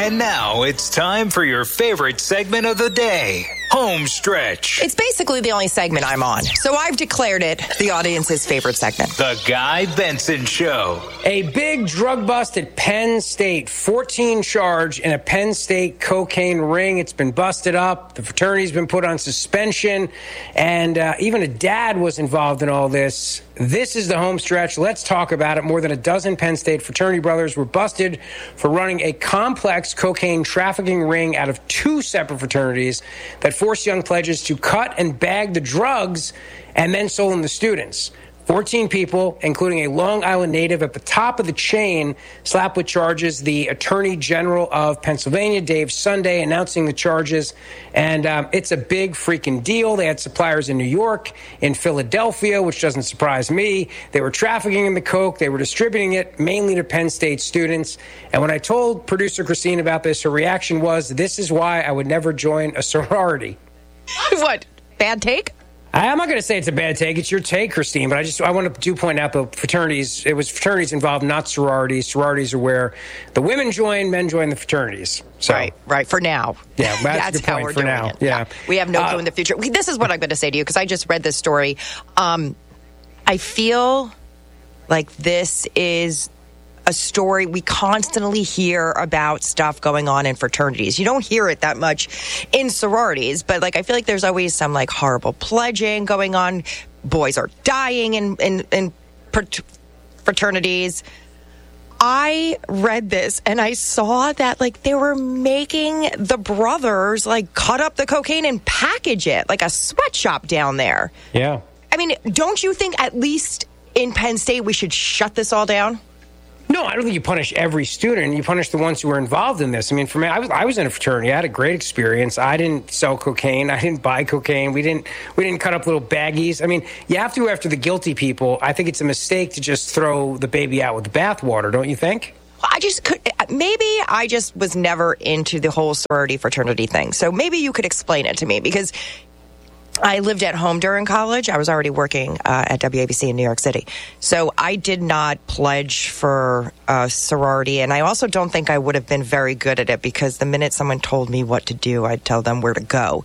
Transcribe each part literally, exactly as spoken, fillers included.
And now it's time for your favorite segment of the day, Home Stretch. It's basically the only segment I'm on, so I've declared it the audience's favorite segment. The Guy Benson Show. A big drug bust at Penn State. fourteen charge in a Penn State cocaine ring. It's been busted up. The fraternity's been put on suspension. And uh, even a dad was involved in all this. This is the Home Stretch. Let's talk about it. More than a dozen Penn State fraternity brothers were busted for running a complex cocaine trafficking ring out of two separate fraternities that forced young pledges to cut and bag the drugs and then sold them to students. fourteen people, including a Long Island native at the top of the chain, slapped with charges. The Attorney General of Pennsylvania, Dave Sunday, announcing the charges. And um, it's a big freaking deal. They had suppliers in New York, in Philadelphia, which doesn't surprise me. They were trafficking in the coke. They were distributing it mainly to Penn State students. And when I told producer Christine about this, her reaction was, this is why I would never join a sorority. What? Bad take? I'm not going to say it's a bad take. It's your take, Christine. But I just I want to do point out the fraternities. It was fraternities involved, not sororities. Sororities are where the women join, men join the fraternities. So, right, right. For now. Yeah, that's, that's a good how point we're for doing now. it. Yeah. yeah. We have no uh, clue in the future. This is what I'm going to say to you, because I just read this story. Um, I feel like this is a story we constantly hear about stuff going on in fraternities. You don't hear it that much in sororities, but like I feel like there's always some like horrible pledging going on. Boys are dying in in, in fraternities. I read this and I saw that like they were making the brothers like cut up the cocaine and package it like a sweatshop down there. Yeah. I mean, don't you think at least in Penn State we should shut this all down? No, I don't think you punish every student. You punish the ones who were involved in this. I mean, for me, I was I was in a fraternity. I had a great experience. I didn't sell cocaine. I didn't buy cocaine. We didn't we didn't cut up little baggies. I mean, you have to go after the guilty people. I think it's a mistake to just throw the baby out with the bathwater, don't you think? I just could, maybe I just was never into the whole sorority fraternity thing. So maybe you could explain it to me, because I lived at home during college. I was already working uh, at W A B C in New York City. So I did not pledge for a sorority. And I also don't think I would have been very good at it, because the minute someone told me what to do, I'd tell them where to go.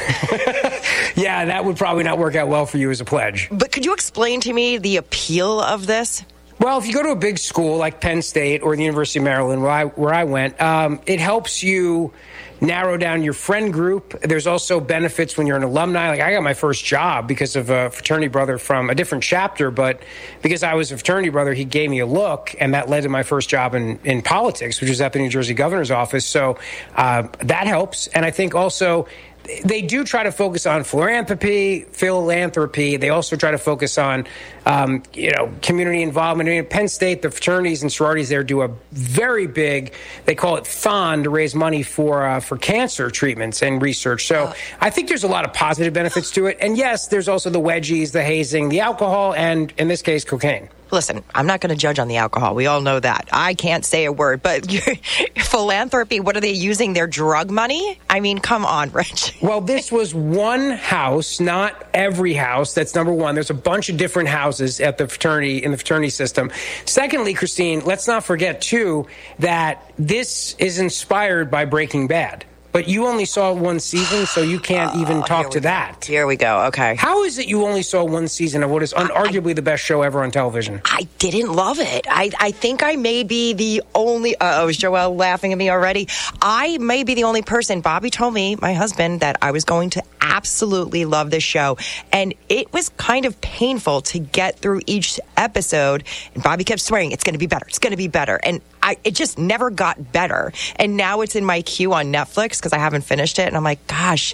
Yeah, that would probably not work out well for you as a pledge. But could you explain to me the appeal of this? Well, if you go to a big school like Penn State or the University of Maryland, where I, where I went, um, it helps you narrow down your friend group. There's also benefits when you're an alumni. Like, I got my first job because of a fraternity brother from a different chapter, but because I was a fraternity brother, he gave me a look, and that led to my first job in, in politics, which was at the New Jersey governor's office. So uh, that helps. And I think also they do try to focus on philanthropy, philanthropy. They also try to focus on, um, you know, community involvement. I mean, at Penn State, the fraternities and sororities there do a very big, they call it fund, to raise money for uh, for cancer treatments and research. So oh. I think there's a lot of positive benefits to it. And yes, there's also the wedgies, the hazing, the alcohol, and in this case, cocaine. Listen, I'm not going to judge on the alcohol. We all know that. I can't say a word. But philanthropy, what are they using? Their drug money? I mean, come on, Rich. Well, this was one house, not every house. That's number one. There's a bunch of different houses at the fraternity, in the fraternity system. Secondly, Christine, let's not forget, too, that this is inspired by Breaking Bad. But you only saw one season, so you can't even oh, talk to go. that. Here we go. Okay. How is it you only saw one season of what is unarguably I, the best show ever on television? I didn't love it. I, I think I may be the only... Uh, oh, is Joelle laughing at me already? I may be the only person. Bobby told me, my husband, that I was going to absolutely love this show. And it was kind of painful to get through each episode. And Bobby kept swearing, it's going to be better. It's going to be better. And I, it just never got better. And now it's in my queue on Netflix because I haven't finished it. And I'm like, gosh,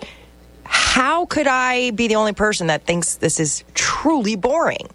how could I be the only person that thinks this is truly boring?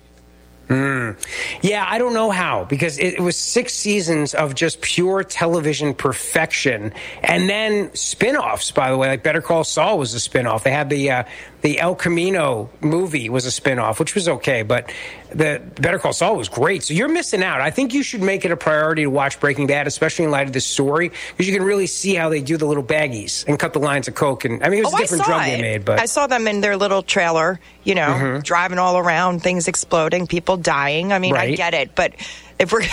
Mm. Yeah, I don't know how, because it, it was six seasons of just pure television perfection. And then spin-offs, by the way, like Better Call Saul was a spin-off. They had the uh, the El Camino movie was a spin-off, which was okay, but the Better Call Saul was great. So you're missing out. I think you should make it a priority to watch Breaking Bad, especially in light of this story, because you can really see how they do the little baggies and cut the lines of coke. And I mean, it was oh, a different drug it. they made, but I saw them in their little trailer, you know, mm-hmm. driving all around, things exploding, people dying. I mean, right. I get it, but if we're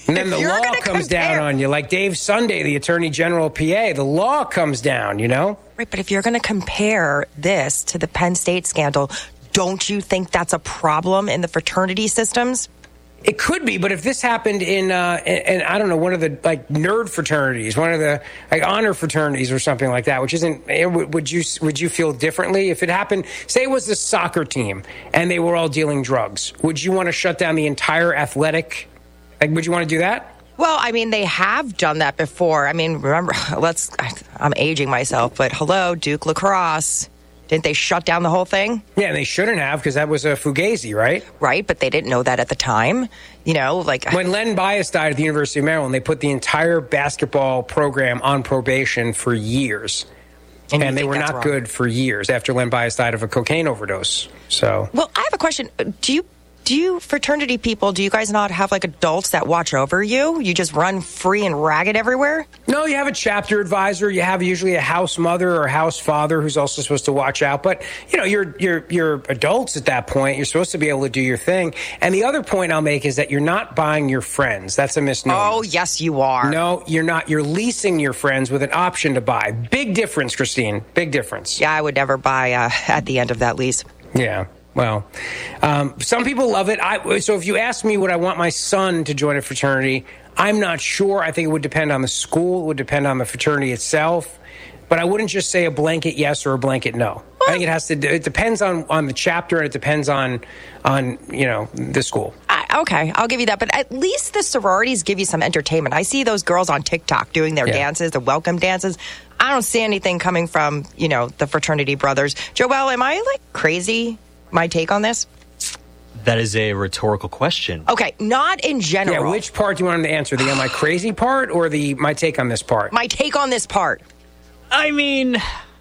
And then the law comes compare- down on you, like Dave Sunday, the Attorney General of P A. The law comes down, you know? Right, but if you're going to compare this to the Penn State scandal, don't you think that's a problem in the fraternity systems? It could be, but if this happened in, uh, in, in, I don't know, one of the, like, nerd fraternities, one of the, like, honor fraternities or something like that, which isn't, would you would you feel differently? If it happened, say it was the soccer team, and they were all dealing drugs, would you want to shut down the entire athletic, like, would you want to do that? Well, I mean, they have done that before. I mean, remember, let's, I'm aging myself, but hello, Duke lacrosse. Didn't they shut down the whole thing? Yeah, and they shouldn't have, because that was a fugazi, right? Right, but they didn't know that at the time. You know, like... When Len Bias died at the University of Maryland, they put the entire basketball program on probation for years. And, and they were not wrong. good for years after Len Bias died of a cocaine overdose. So... Well, I have a question. Do you... Do you fraternity people, do you guys not have like adults that watch over you? You just run free and ragged everywhere? No, you have a chapter advisor. You have usually a house mother or house father who's also supposed to watch out. But, you know, you're you're you're adults at that point. You're supposed to be able to do your thing. And the other point I'll make is that you're not buying your friends. That's a misnomer. Oh, yes, you are. No, you're not. You're leasing your friends with an option to buy. Big difference, Christine. Big difference. Yeah, I would never buy uh, at the end of that lease. Yeah. Well, um, some people love it. I, so if you ask me would I want my son to join a fraternity, I'm not sure. I think it would depend on the school. It would depend on the fraternity itself. But I wouldn't just say a blanket yes or a blanket no. What? I think it has to. It depends on, on the chapter, and it depends on on you know the school. I, okay, I'll give you that. But at least the sororities give you some entertainment. I see those girls on TikTok doing their yeah. dances, the welcome dances. I don't see anything coming from you know the fraternity brothers. Joelle, am I like crazy? My take on this? That is a rhetorical question. Okay, not in general. Yeah, which part do you want him to answer? The am I crazy part or the my take on this part? My take on this part. I mean,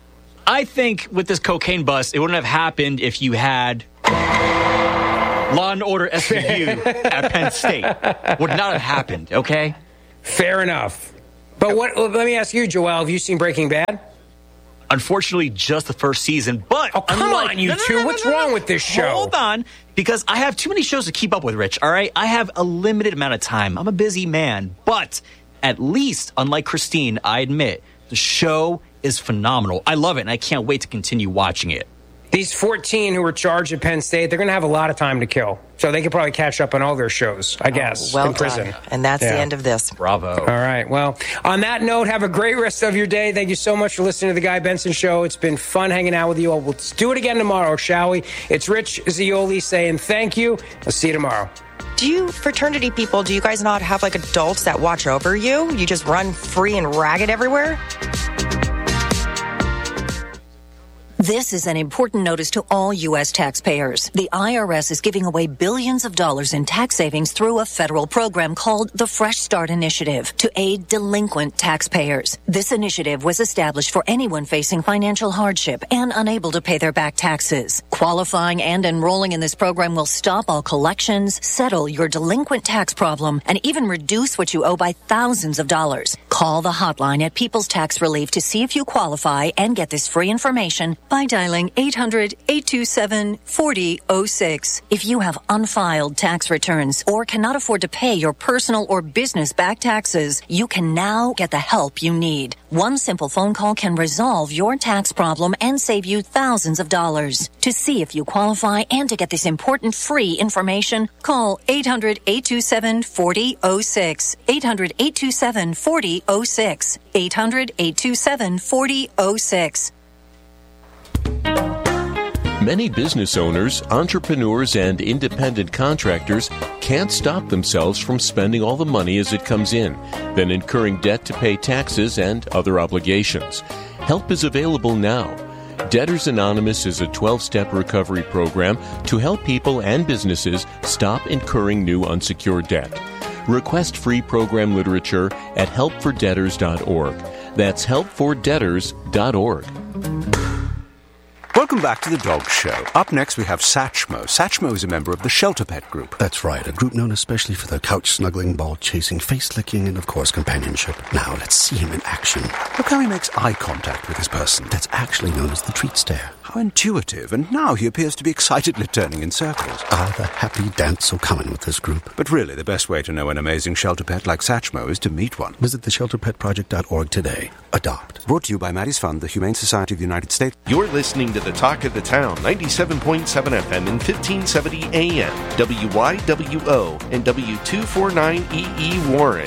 I think with this cocaine bust, it wouldn't have happened if you had Law and Order S V U at Penn State. Would not have happened, okay? Fair enough. But what? Let me ask you, Joelle, have you seen Breaking Bad? Unfortunately, just the first season. But oh, come unlike, on, you no, no, two. No, no, What's no, no, wrong with this show? Hold on, because I have too many shows to keep up with, Rich, all right? I have a limited amount of time. I'm a busy man. But at least, unlike Christine, I admit, the show is phenomenal. I love it, and I can't wait to continue watching it. These fourteen who were charged at Penn State, they're going to have a lot of time to kill. So they could probably catch up on all their shows, I guess, oh, well in prison. Done. And that's yeah. the end of this. Bravo. All right. Well, on that note, have a great rest of your day. Thank you so much for listening to The Guy Benson Show. It's been fun hanging out with you all. We'll do it again tomorrow, shall we? It's Rich Zeoli saying thank you. I'll see you tomorrow. Do you fraternity people, do you guys not have like adults that watch over you? You just run free and ragged everywhere? This is an important notice to all U S taxpayers. The I R S is giving away billions of dollars in tax savings through a federal program called the Fresh Start Initiative to aid delinquent taxpayers. This initiative was established for anyone facing financial hardship and unable to pay their back taxes. Qualifying and enrolling in this program will stop all collections, settle your delinquent tax problem, and even reduce what you owe by thousands of dollars. Call the hotline at People's Tax Relief to see if you qualify and get this free information by dialing eight hundred, eight two seven, four zero zero six. If you have unfiled tax returns or cannot afford to pay your personal or business back taxes, you can now get the help you need. One simple phone call can resolve your tax problem and save you thousands of dollars. To see if you qualify and to get this important free information, call eight hundred, eight two seven, four zero zero six. eight hundred, eight two seven, four zero zero six. eight hundred, eight two seven, four zero zero six. Many business owners, entrepreneurs, and independent contractors can't stop themselves from spending all the money as it comes in, then incurring debt to pay taxes and other obligations. Help is available now. Debtors Anonymous is a twelve-step recovery program to help people and businesses stop incurring new unsecured debt. Request free program literature at help for debtors dot org. That's help for debtors dot org. What Welcome back to the Dog Show. Up next, we have Satchmo. Satchmo is a member of the Shelter Pet Group. That's right, a group known especially for their couch-snuggling, ball-chasing, face-licking, and, of course, companionship. Now, let's see him in action. Look how he makes eye contact with his person. That's actually known as the treat stare. How intuitive, and now he appears to be excitedly turning in circles. Ah, the happy dance so common with this group. But really, the best way to know an amazing shelter pet like Satchmo is to meet one. Visit the shelter pet project dot org today. Adopt. Brought to you by Maddie's Fund, the Humane Society of the United States. You're listening to The Talk of the Town, ninety-seven point seven F M and fifteen seventy A M, W Y W O and W two forty-nine E E Warren.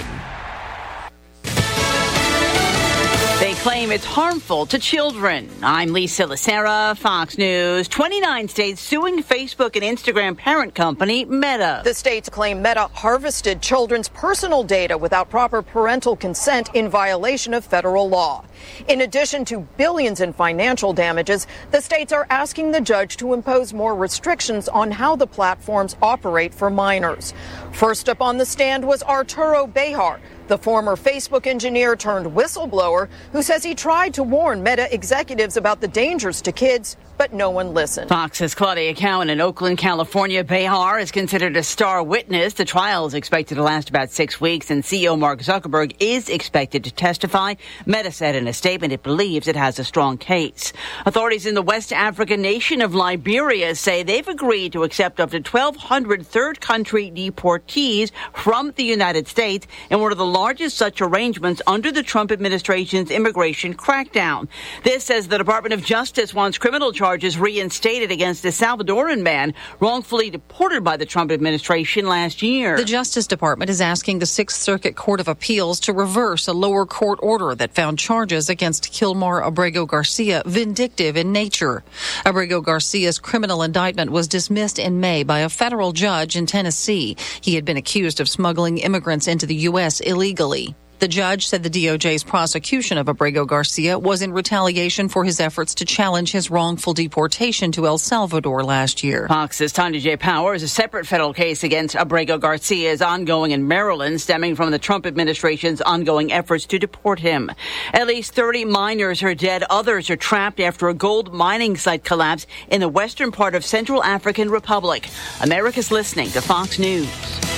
They claim it's harmful to children. I'm Lisa Lacera, Fox News. twenty-nine states suing Facebook and Instagram parent company Meta. The states claim Meta harvested children's personal data without proper parental consent in violation of federal law. In addition to billions in financial damages, the states are asking the judge to impose more restrictions on how the platforms operate for minors. First up on the stand was Arturo Bejar, the former Facebook engineer turned whistleblower who says he tried to warn Meta executives about the dangers to kids, but no one listened. Fox's Claudia Cowan in Oakland, California. Bejar is considered a star witness. The trial is expected to last about six weeks, and C E O Mark Zuckerberg is expected to testify. Meta said in a statement it believes it has a strong case. Authorities in the West African nation of Liberia say they've agreed to accept up to twelve hundred third country deportees from the United States in one of the largest such arrangements under the Trump administration's immigration crackdown. This as the Department of Justice wants criminal charges reinstated against a Salvadoran man wrongfully deported by the Trump administration last year. The Justice Department is asking the Sixth Circuit Court of Appeals to reverse a lower court order that found charges against Kilmar Abrego Garcia vindictive in nature. Abrego Garcia's criminal indictment was dismissed in May by a federal judge in Tennessee. He had been accused of smuggling immigrants into the U S illegally. Legally. The judge said the D O J's prosecution of Abrego Garcia was in retaliation for his efforts to challenge his wrongful deportation to El Salvador last year. Fox's Tanya J. Powers, a separate federal case against Abrego Garcia is ongoing in Maryland, stemming from the Trump administration's ongoing efforts to deport him. At least thirty miners are dead. Others are trapped after a gold mining site collapse in the western part of Central African Republic. America's listening to Fox News.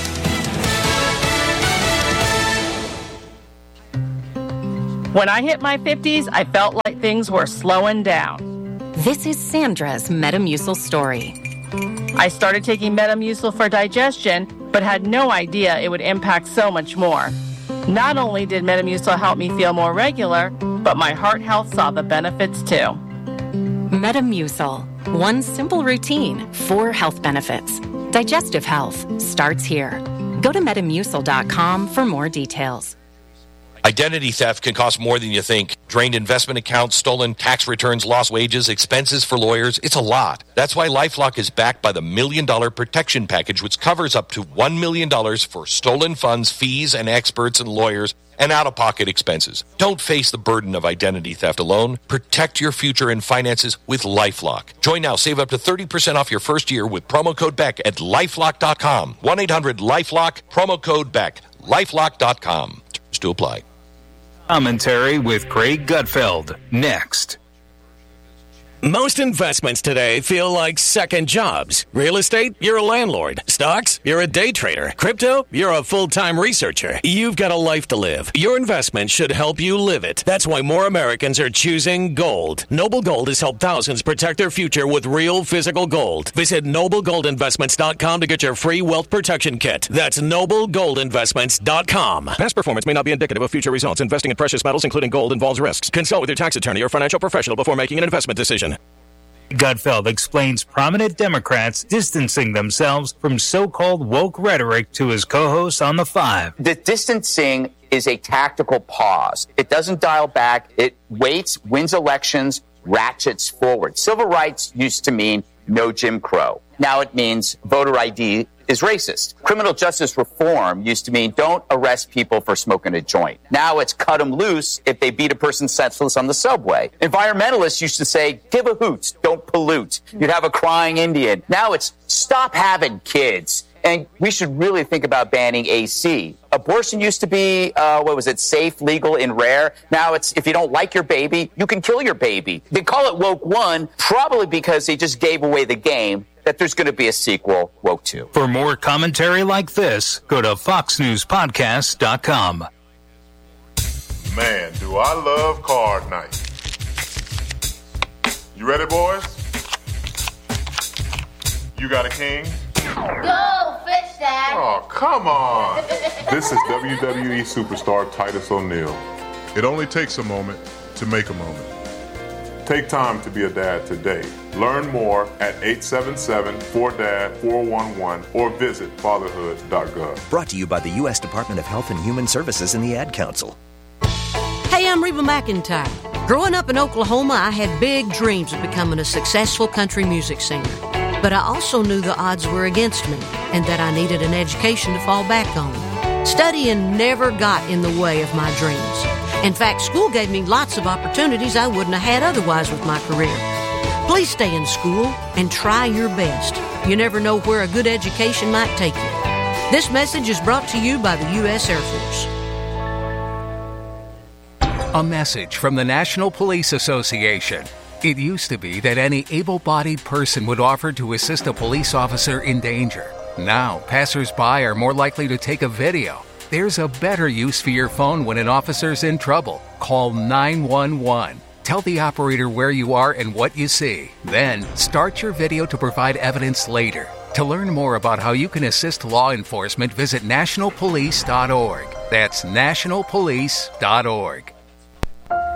When I hit my fifties, I felt like things were slowing down. This is Sandra's Metamucil story. I started taking Metamucil for digestion, but had no idea it would impact so much more. Not only did Metamucil help me feel more regular, but my heart health saw the benefits too. Metamucil. One simple routine, four health benefits. Digestive health starts here. Go to metamucil dot com for more details. Identity theft can cost more than you think. Drained investment accounts, stolen tax returns, lost wages, expenses for lawyers. It's a lot. That's why LifeLock is backed by the Million Dollar Protection Package, which covers up to one million dollars for stolen funds, fees, and experts and lawyers, and out-of-pocket expenses. Don't face the burden of identity theft alone. Protect your future and finances with LifeLock. Join now. Save up to thirty percent off your first year with promo code Beck at lifelock dot com. one eight hundred lifelock, promo code Beck. lifelock dot com. Terms to apply. Commentary with Craig Gutfeld. Next. Most investments today feel like second jobs. Real estate, you're a landlord. Stocks, you're a day trader. Crypto, you're a full-time researcher. You've got a life to live. Your investment should help you live it. That's why more Americans are choosing gold. Noble Gold has helped thousands protect their future with real physical gold. Visit noble gold investments dot com to get your free wealth protection kit. That's noble gold investments dot com. Past performance may not be indicative of future results. Investing in precious metals, including gold, involves risks. Consult with your tax attorney or financial professional before making an investment decision. Gutfeld explains prominent Democrats distancing themselves from so-called woke rhetoric to his co-host on The Five. The distancing is a tactical pause. It doesn't dial back. It waits, wins elections, ratchets forward. Civil rights used to mean no Jim Crow. Now it means voter I D is racist. Criminal justice reform used to mean don't arrest people for smoking a joint. Now it's cut them loose if they beat a person senseless on the subway. Environmentalists used to say, give a hoot, don't pollute. You'd have a crying Indian. Now it's stop having kids. And we should really think about banning A C. Abortion used to be, uh, what was it, safe, legal, and rare. Now it's, if you don't like your baby, you can kill your baby. They call it Woke One, probably because they just gave away the game that there's going to be a sequel, Woke Two. For more commentary like this, go to fox news podcast dot com. Man, do I love card night. You ready, boys? You got a king? Go, fish dad. Oh, come on. This is W W E superstar Titus O'Neil. It only takes a moment to make a moment. Take time to be a dad today. Learn more at eight seven seven, four D A D, four one one or visit fatherhood dot gov. Brought to you by the U S Department of Health and Human Services and the Ad Council. Hey, I'm Reba McEntire. Growing up in Oklahoma, I had big dreams of becoming a successful country music singer. But I also knew the odds were against me and that I needed an education to fall back on. Studying never got in the way of my dreams. In fact, school gave me lots of opportunities I wouldn't have had otherwise with my career. Please stay in school and try your best. You never know where a good education might take you. This message is brought to you by the U S Air Force. A message from the National Police Association. It used to be that any able-bodied person would offer to assist a police officer in danger. Now, passers-by are more likely to take a video. There's a better use for your phone when an officer's in trouble. Call nine one one. Tell the operator where you are and what you see. Then, start your video to provide evidence later. To learn more about how you can assist law enforcement, visit national police dot org. That's national police dot org.